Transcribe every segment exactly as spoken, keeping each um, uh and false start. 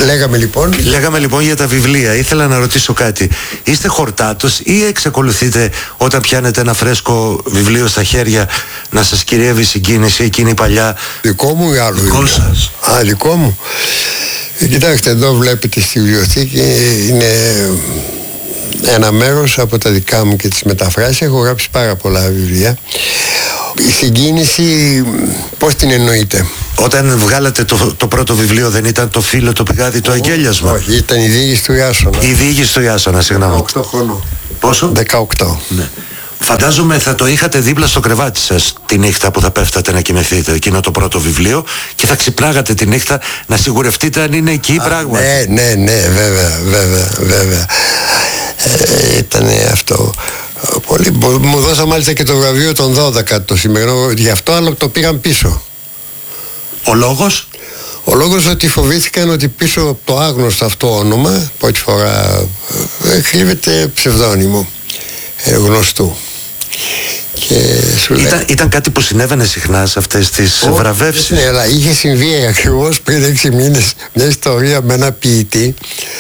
Λέγαμε λοιπόν. Λέγαμε λοιπόν για τα βιβλία. Ήθελα να ρωτήσω κάτι. Είστε χορτάτος ή εξακολουθείτε όταν πιάνετε ένα φρέσκο βιβλίο στα χέρια να σας κυριεύει η συγκίνηση εκείνη η παλιά? Δικό μου ή άλλο? Δικό σας. Α, δικό μου. Ε, κοιτάξτε, εδώ βλέπετε στη βιβλιοθήκη είναι ένα μέρος από τα δικά μου και τις μεταφράσεις. Έχω γράψει πάρα πολλά βιβλία. Η συγκίνηση πώς την εννοείτε? Όταν βγάλατε το, το πρώτο βιβλίο δεν ήταν το Φίλο, το πηγάδι, το αγγέλιασμα? Όχι, ήταν η διήγηση του Ιάσονα. Η διήγηση του Ιάσονα, συγγνώμη. δεκαοκτώ χρονών. Πόσο? δεκαοκτώ. Ναι. Φαντάζομαι θα το είχατε δίπλα στο κρεβάτι σας τη νύχτα που θα πέφτατε να κοιμηθείτε, εκείνο το πρώτο βιβλίο, και θα ξυπνάγατε τη νύχτα να σιγουρευτείτε αν είναι εκεί πράγματι. Ναι, ναι, ναι, βέβαια, βέβαια, βέβαια. Ε, ήταν αυτό. Πολύ, μου δώσα μάλιστα και το βραβείο των δώδεκα το σημερινό γι' αυτό, αλλά το πήγαν πίσω. Ο λόγος? Ο λόγος ότι φοβήθηκαν ότι πίσω από το άγνωστο αυτό όνομα, πρώτη φορά ε, κρύβεται ψευδόνυμο ε, γνωστού. Και σου λέει, ήταν, ήταν κάτι που συνέβαινε συχνά σε αυτές τις oh, βραβεύσεις? Ναι, αλλά είχε συμβεί ακριβώς πριν έξι μήνες μια ιστορία με ένα ποιητή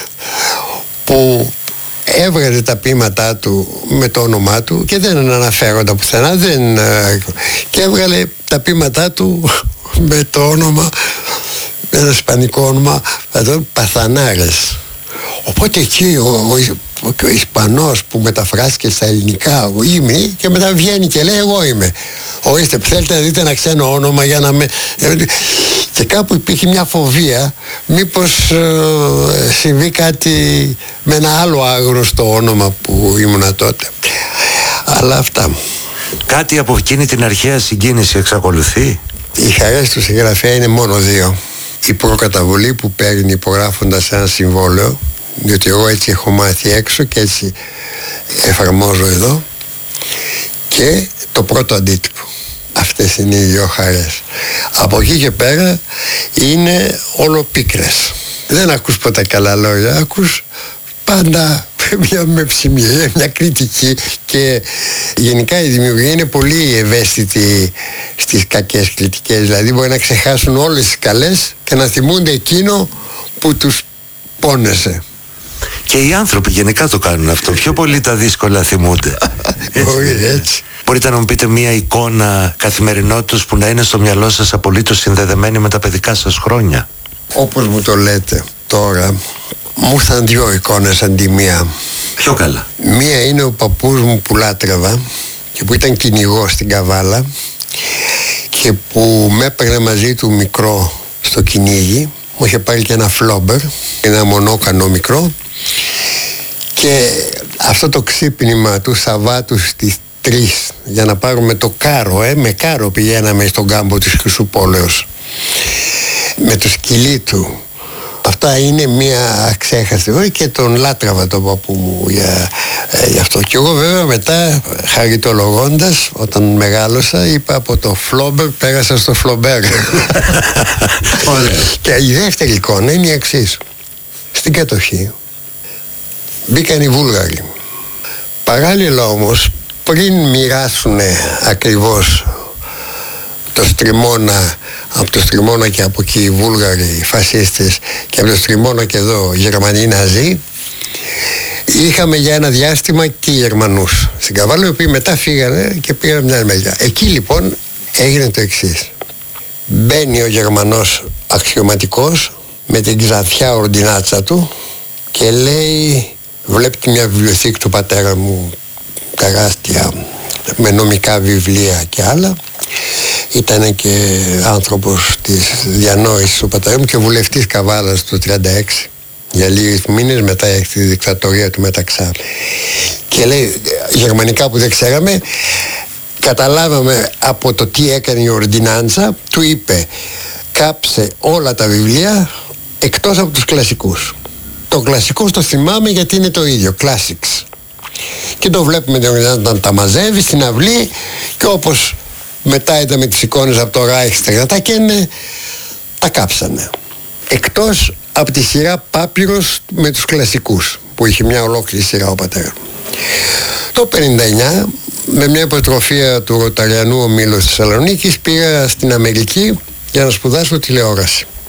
που έβγαζε τα ποίηματά του με το όνομά του και δεν αναφέρονταν πουθενά, δεν, και έβγαλε τα ποίηματά του με το όνομα, με ένα ισπανικό όνομα, Παθανάρες. Οπότε εκεί ο, ο, ο Ισπανός που μεταφράστηκε στα ελληνικά είμαι, και μετά βγαίνει και λέει εγώ είμαι. Ορίστε, θέλετε να δείτε ένα ξένο όνομα για να με... Και κάπου υπήρχε μια φοβία μήπως ε, συμβεί κάτι με ένα άλλο άγνωστο όνομα που ήμουνα τότε. Αλλά αυτά. Κάτι από εκείνη την αρχαία συγκίνηση εξακολουθεί? Οι χαρές του συγγραφέα είναι μόνο δύο. Η προκαταβολή που παίρνει υπογράφοντας ένα συμβόλαιο, διότι εγώ έτσι έχω μάθει έξω και έτσι εφαρμόζω εδώ, και το πρώτο αντίτυπο. Αυτές είναι οι δύο χαρές. Από εκεί και πέρα είναι όλο πίκρες. Δεν ακούς ποτέ καλά λόγια, ακούς πάντα μια μεψιμία, μια κριτική, και γενικά η δημιουργία είναι πολύ ευαίσθητη στις κακές κριτικές. Δηλαδή μπορεί να ξεχάσουν όλες τις καλές και να θυμούνται εκείνο που τους πόνεσε. Και οι άνθρωποι γενικά το κάνουν αυτό. Πιο πολύ τα δύσκολα θυμούνται. Μπορεί έτσι. Μπορείτε να μου πείτε μία εικόνα καθημερινότητας που να είναι στο μυαλό σας απολύτως συνδεδεμένη με τα παιδικά σας χρόνια? Όπως μου το λέτε τώρα, μου ήρθαν δύο εικόνες αντί μία. Πιο καλά. Μία είναι ο παππούς μου που λάτρευα και που ήταν κυνηγός στην Καβάλα και που με έπαιρνε μαζί του μικρό στο κυνήγι. Μου είχε πάρει και ένα φλόμπερ, ένα μονόκανο μικρό, και αυτό το ξύπνημα του Σαββάτου στις τρεις για να πάρουμε το κάρο, ε, με κάρο πηγαίναμε στον κάμπο της Χρυσουπόλεως με το σκυλί του. Αυτά είναι μια αξέχαστη. Εγώ και τον λάτραβα τον παππού μου για, ε, για αυτό. Και εγώ βέβαια μετά, χαριτολογώντας, όταν μεγάλωσα, είπα από το φλόμπερ πέρασα στο φλομπέρ. Και η δεύτερη εικόνα είναι η εξής. Στην κατοχή μπήκαν οι Βούλγαροι. Παράλληλα όμως, πριν μοιράσουν ακριβώς το Στριμώνα, από το Στριμώνα και από εκεί οι Βούλγαροι οι φασίστες, και από το Στριμώνα και εδώ οι Γερμανοί Ναζί, είχαμε για ένα διάστημα και οι Γερμανούς στην Καβάλα, οι οποίοι μετά φύγανε και πήγαν μια μεριά. Εκεί λοιπόν έγινε το εξής. Μπαίνει ο Γερμανός αξιωματικός με την ξανθιά ορντινάτσα του και λέει, βλέπετε μια βιβλιοθήκη του πατέρα μου τεράστια με νομικά βιβλία και άλλα, ήταν και άνθρωπος της διανόησης ο πατέρα μου και βουλευτής Καβάλας το τριάντα έξι, για λίγες μήνες μετά τη δικτατορία του Μεταξά, και λέει γερμανικά που δεν ξέραμε, καταλάβαμε από το τι έκανε η ορντινάντσα, του είπε κάψε όλα τα βιβλία εκτός από τους κλασικούς. Το κλασικό το θυμάμαι γιατί είναι το ίδιο, classics. Και το βλέπουμε να τα μαζεύει στην αυλή, και όπως μετά ήταν με τις εικόνες από το Reichstag να τα καίνε, τα κάψανε. Εκτός από τη σειρά Πάπυρος με τους κλασικούς, που είχε μια ολόκληρη σειρά ο πατέρα. Το πενήντα εννιά, με μια υποτροφία του Ροταριανού Ομίλου της Θεσσαλονίκης, πήγα στην Αμερική για να σπουδάσω τηλεόραση.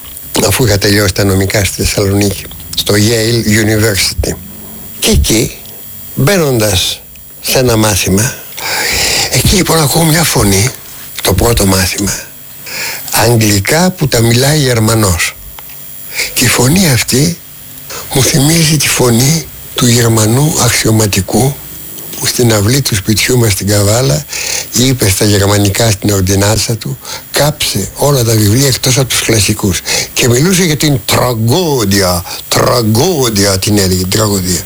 αφού είχα τελειώσει τα νομικά στη Θεσσαλονίκη, στο Yale University. Και εκεί, μπαίνοντας σε ένα μάθημα, εκεί λοιπόν ακούω μια φωνή, το πρώτο μάθημα, αγγλικά που τα μιλάει Γερμανός. Και η φωνή αυτή μου θυμίζει τη φωνή του Γερμανού αξιωματικού που στην αυλή του σπιτιού μας στην Καβάλα είπε στα γερμανικά στην ορντινάτσα του, κάψε όλα τα βιβλία εκτός από τους κλασικούς, και μιλούσε για την τραγώδια, τραγώδια την έλεγε, την τραγωδία.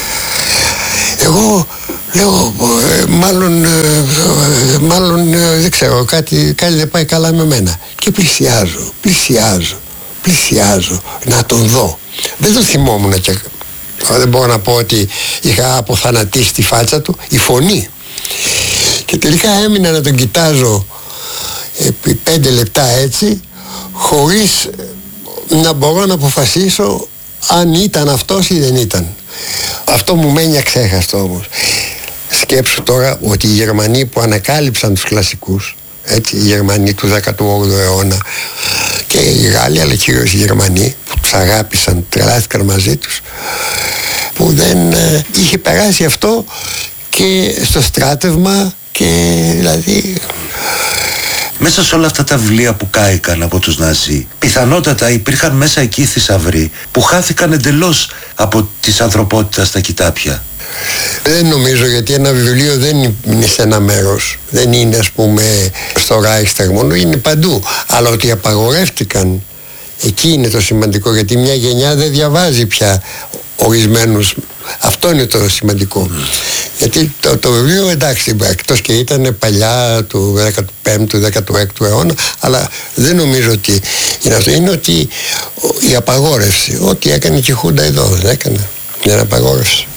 Εγώ λέω, ε, μάλλον, ε, μάλλον ε, δεν ξέρω, κάτι, κάτι δεν πάει καλά με μένα. Και πλησιάζω, πλησιάζω, πλησιάζω να τον δω. Δεν τον θυμόμουν και δεν μπορώ να πω ότι είχα αποθανατήσει τη φάτσα του, η φωνή. Και τελικά έμεινα να τον κοιτάζω επί πέντε λεπτά έτσι, χωρίς να μπορώ να αποφασίσω αν ήταν αυτός ή δεν ήταν. Αυτό μου μένει αξέχαστο όμως. Σκέψου τώρα ότι οι Γερμανοί που ανακάλυψαν τους κλασικούς, έτσι, οι Γερμανοί του δέκατου όγδοου αιώνα, και οι Γάλλοι, αλλά κυρίως οι Γερμανοί που τους αγάπησαν, τρελάθηκαν μαζί τους, που δεν ε, είχε περάσει αυτό και στο στράτευμα, και δηλαδή... Μέσα σε όλα αυτά τα βιβλία που κάηκαν από τους Ναζί, πιθανότατα υπήρχαν μέσα εκεί θησαυροί που χάθηκαν εντελώς από της ανθρωπότητας τα κοιτάπια. Δεν νομίζω, γιατί ένα βιβλίο δεν είναι σε ένα μέρος, δεν είναι ας πούμε στο Reichstag μόνο, είναι παντού. Αλλά ότι απαγορεύτηκαν, εκεί είναι το σημαντικό, γιατί μια γενιά δεν διαβάζει πια ορισμένους. Αυτό είναι το σημαντικό. Mm. Γιατί το, το βιβλίο, εντάξει, εκτός και ήταν παλιά του δέκατου πέμπτου δέκατου έκτου αιώνα, αλλά δεν νομίζω ότι είναι αυτό. Είναι ότι η απαγόρευση, ό,τι έκανε και η Χούντα εδώ, δεν έκανε, δεν απαγόρευσε.